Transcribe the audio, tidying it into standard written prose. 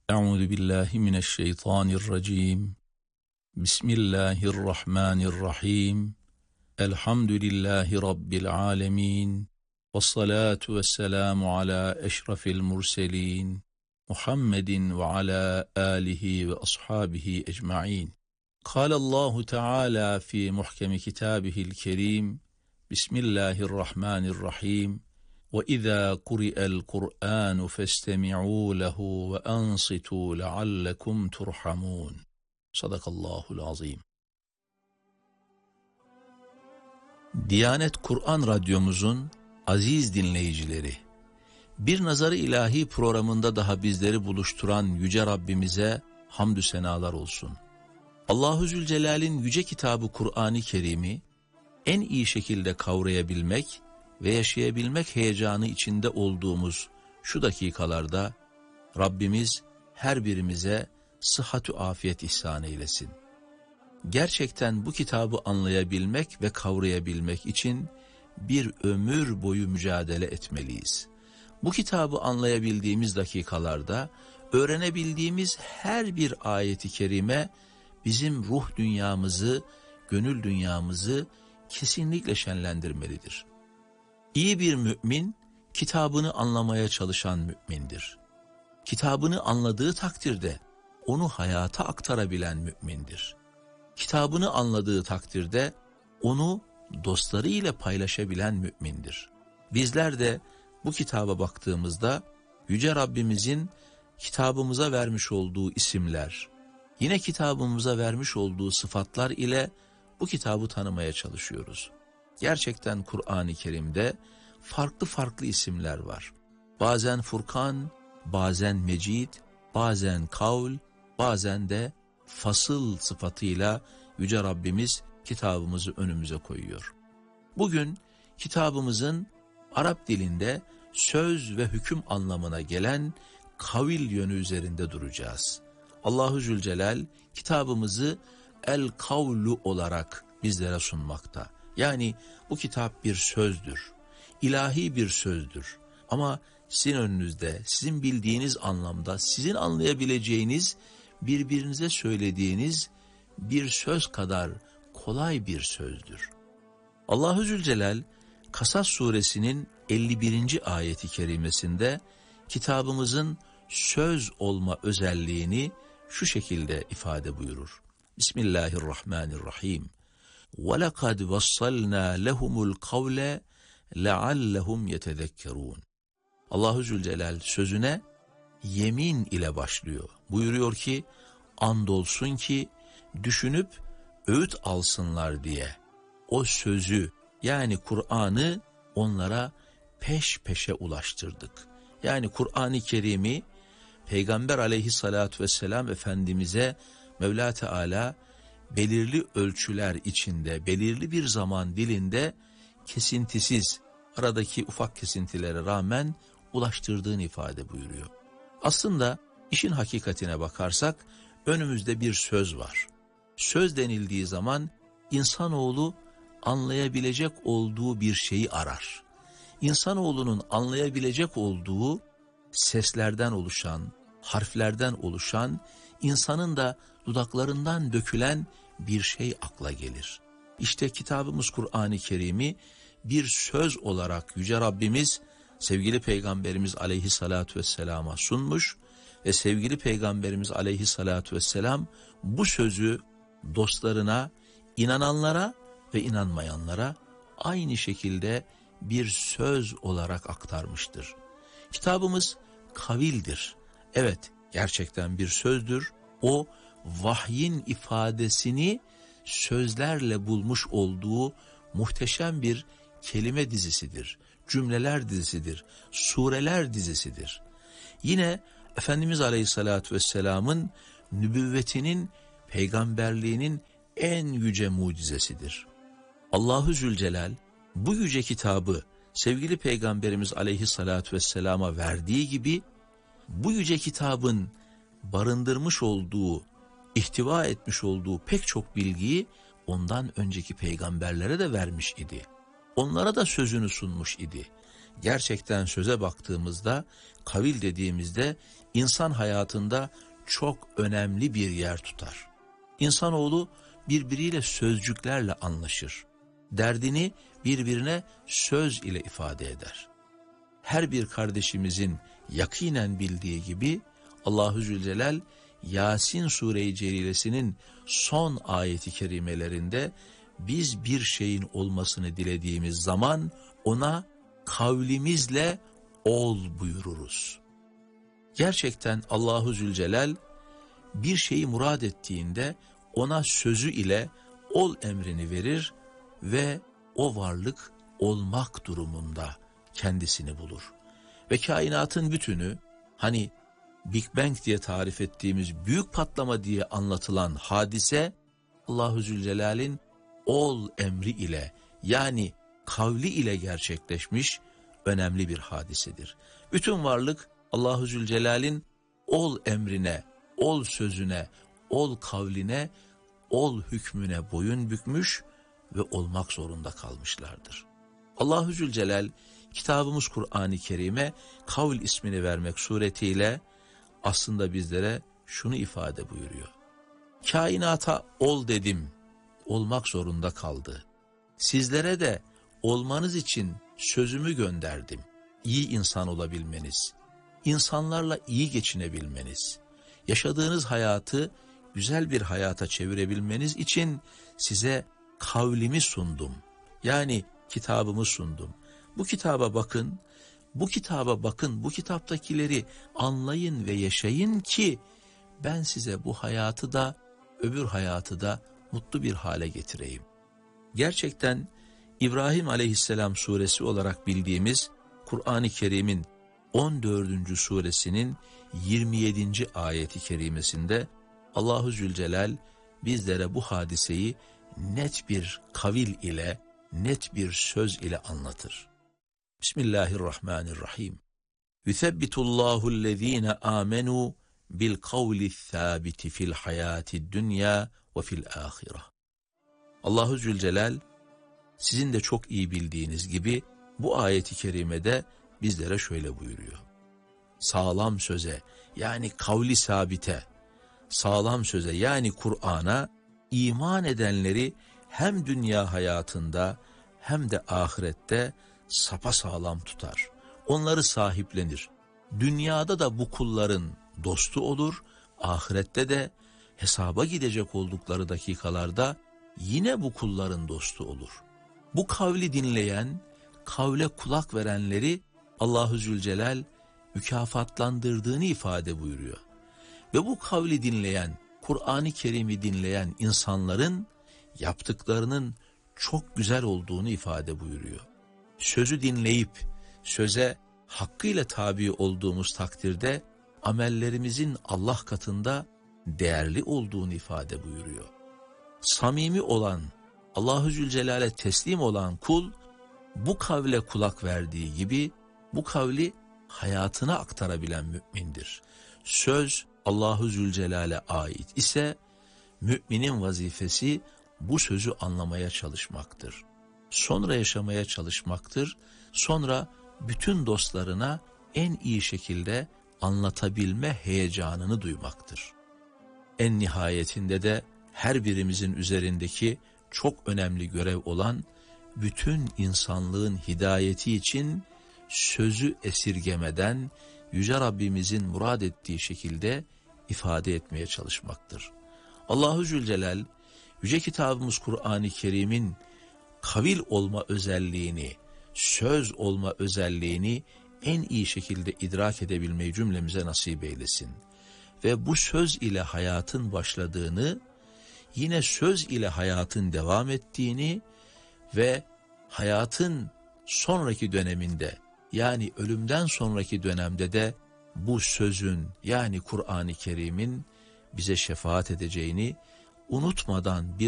Euzu billahi mineşşeytanirracim. Bismillahirrahmanirrahim. Elhamdülillahi rabbil alamin. Vessalatu vesselamu ala eşrefil murselin. Muhammedin ve ala alihi ve ashabihi ecmaîn. Kâlallahu Teala fi muhkemi kitâbihil kerîm. Bismillahirrahmanirrahim. وَإِذَا قُرِئَ الْقُرْآنُ فَاسْتَمِعُوا لَهُ وَأَنصِتُوا لَعَلَّكُمْ تُرْحَمُونَ. Sadakallahul azim. Diyanet Kur'an Radyomuzun aziz dinleyicileri, Bir Nazar-ı İlahi programında daha bizleri buluşturan Yüce Rabbimize hamdü senalar olsun. Allahu Zülcelal'in yüce kitabı Kur'an-ı Kerim'i en iyi şekilde kavrayabilmek ve yaşayabilmek heyecanı içinde olduğumuz şu dakikalarda Rabbimiz her birimize sıhhatü afiyet ihsan eylesin. Gerçekten bu kitabı anlayabilmek ve kavrayabilmek için bir ömür boyu mücadele etmeliyiz. Bu kitabı anlayabildiğimiz dakikalarda öğrenebildiğimiz her bir ayeti kerime bizim ruh dünyamızı, gönül dünyamızı kesinlikle şenlendirmelidir. İyi bir mümin, kitabını anlamaya çalışan mümindir. Kitabını anladığı takdirde onu hayata aktarabilen mümindir. Kitabını anladığı takdirde onu dostları ile paylaşabilen mümindir. Bizler de bu kitaba baktığımızda Yüce Rabbimizin kitabımıza vermiş olduğu isimler, yine kitabımıza vermiş olduğu sıfatlar ile bu kitabı tanımaya çalışıyoruz. Gerçekten Kur'an-ı Kerim'de farklı farklı isimler var. Bazen Furkan, bazen Mecid, bazen Kavl, bazen de Fasıl sıfatıyla Yüce Rabbimiz kitabımızı önümüze koyuyor. Bugün kitabımızın Arap dilinde söz ve hüküm anlamına gelen kavil yönü üzerinde duracağız. Allahu Zülcelal kitabımızı El-Kavlu olarak bizlere sunmakta. Yani bu kitap bir sözdür, ilahi bir sözdür. Ama sizin önünüzde, sizin bildiğiniz anlamda, sizin anlayabileceğiniz, birbirinize söylediğiniz bir söz kadar kolay bir sözdür. Allahu Zülcelal, Kasas suresinin 51. ayeti kerimesinde kitabımızın söz olma özelliğini şu şekilde ifade buyurur. Bismillahirrahmanirrahim. وَلَقَدْ وَصَّلْنَا لَهُمُ الْقَوْلَ لَعَلَّهُمْ يَتَذَكَّرُونَ. Allahu Zülcelal sözüne yemin ile başlıyor. Buyuruyor ki, andolsun ki düşünüp öğüt alsınlar diye o sözü, yani Kur'an'ı onlara peş peşe ulaştırdık. Yani Kur'an-ı Kerim'i Peygamber aleyhissalatü vesselam Efendimiz'e Mevla Teala belirli ölçüler içinde, belirli bir zaman dilinde kesintisiz, aradaki ufak kesintilere rağmen ulaştırdığını ifade buyuruyor. Aslında işin hakikatine bakarsak önümüzde bir söz var. Söz denildiği zaman insanoğlu anlayabilecek olduğu bir şeyi arar. İnsanoğlunun anlayabilecek olduğu seslerden oluşan, harflerden oluşan, insanın da dudaklarından dökülen bir şey akla gelir. İşte kitabımız Kur'an-ı Kerim'i bir söz olarak Yüce Rabbimiz sevgili Peygamberimiz aleyhissalatü vesselama sunmuş ve sevgili Peygamberimiz aleyhissalatü vesselam bu sözü dostlarına, inananlara ve inanmayanlara aynı şekilde bir söz olarak aktarmıştır. Kitabımız kavildir. Evet, gerçekten bir sözdür. O vahyin ifadesini sözlerle bulmuş olduğu muhteşem bir kelime dizisidir. Cümleler dizisidir. Sureler dizisidir. Yine Efendimiz Aleyhisselatü Vesselam'ın nübüvvetinin, peygamberliğinin en yüce mucizesidir. Allahu Zülcelal bu yüce kitabı sevgili Peygamberimiz Aleyhisselatü Vesselam'a verdiği gibi bu yüce kitabın barındırmış olduğu, ihtiva etmiş olduğu pek çok bilgiyi ondan önceki peygamberlere de vermiş idi. Onlara da sözünü sunmuş idi. gerçekten söze baktığımızda, kavil dediğimizde insan hayatında çok önemli bir yer tutar. İnsanoğlu birbiriyle sözcüklerle anlaşır. Derdini birbirine söz ile ifade eder. Her bir kardeşimizin yakinen bildiği gibi Allahu Zülcelal Yasin Sure-i Celilesinin son ayeti kerimelerinde biz bir şeyin olmasını dilediğimiz zaman ona kavlimizle ol buyururuz. Gerçekten Allahu Zülcelal bir şeyi murad ettiğinde ona sözü ile ol emrini verir ve o varlık olmak durumunda kendisini bulur. Ve kainatın bütünü, hani Big Bang diye tarif ettiğimiz büyük patlama diye anlatılan hadise, Allahu Zülcelal'in ol emri ile, yani kavli ile gerçekleşmiş önemli bir hadisedir. Bütün varlık Allahu Zülcelal'in ol emrine, ol sözüne, ol kavline, ol hükmüne boyun bükmüş ve olmak zorunda kalmışlardır. Allahu Zülcelal kitabımız Kur'an-ı Kerim'e kavl ismini vermek suretiyle aslında bizlere şunu ifade buyuruyor. Kainata ol dedim, olmak zorunda kaldı. Sizlere de olmanız için sözümü gönderdim. İyi insan olabilmeniz, insanlarla iyi geçinebilmeniz, yaşadığınız hayatı güzel bir hayata çevirebilmeniz için size kavlimi sundum. Yani kitabımı sundum. Bu kitaba bakın, bu kitaptakileri anlayın ve yaşayın ki ben size bu hayatı da öbür hayatı da mutlu bir hale getireyim. Gerçekten İbrahim Aleyhisselam suresi olarak bildiğimiz Kur'an-ı Kerim'in 14. suresinin 27. ayeti kerimesinde Allahu Zülcelal bizlere bu hadiseyi net bir kavil ile, net bir söz ile anlatır. Bismillahirrahmanirrahim. Yuthebbitullahü'llezine amenu bil kavli thâbiti fil hayâti dünya ve fil âhireh. Allahu Zülcelal sizin de çok iyi bildiğiniz gibi bu ayeti kerimede bizlere şöyle buyuruyor. Sağlam söze, yani kavli sabite, sağlam söze, yani Kur'an'a iman edenleri hem dünya hayatında hem de ahirette sapasağlam tutar. Onları sahiplenir. Dünyada da bu kulların dostu olur, ahirette de hesaba gidecek oldukları dakikalarda yine bu kulların dostu olur. Bu kavli dinleyen, kavle kulak verenleri Allahu Zülcelal mükafatlandırdığını ifade buyuruyor. Ve bu kavli dinleyen, Kur'an-ı Kerim'i dinleyen insanların yaptıklarının çok güzel olduğunu ifade buyuruyor. Sözü dinleyip söze hakkıyla tabi olduğumuz takdirde amellerimizin Allah katında değerli olduğunu ifade buyuruyor. Samimi olan, Allahu Zülcelal'e teslim olan kul bu kavle kulak verdiği gibi bu kavli hayatına aktarabilen mümindir. Söz Allahu Zülcelal'e ait ise müminin vazifesi bu sözü anlamaya çalışmaktır. Sonra yaşamaya çalışmaktır. Sonra bütün dostlarına en iyi şekilde anlatabilme heyecanını duymaktır. En nihayetinde de her birimizin üzerindeki çok önemli görev olan bütün insanlığın hidayeti için sözü esirgemeden Yüce Rabbimizin murad ettiği şekilde ifade etmeye çalışmaktır. Allahu Zülcelal Yüce Kitabımız Kur'an-ı Kerim'in kavil olma özelliğini, söz olma özelliğini en iyi şekilde idrak edebilmeyi cümlemize nasip eylesin. Ve bu söz ile hayatın başladığını, yine söz ile hayatın devam ettiğini ve hayatın sonraki döneminde, yani ölümden sonraki dönemde de bu sözün, yani Kur'an-ı Kerim'in bize şefaat edeceğini unutmadan bir